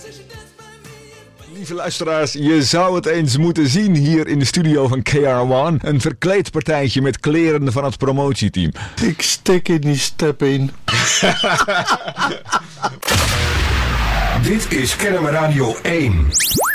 Lieve luisteraars, je zou het eens moeten zien hier in de studio van KR1. Een verkleedpartijtje met kleren van het promotieteam. Ik stik in die step in. Dit is Kennemer Radio 1.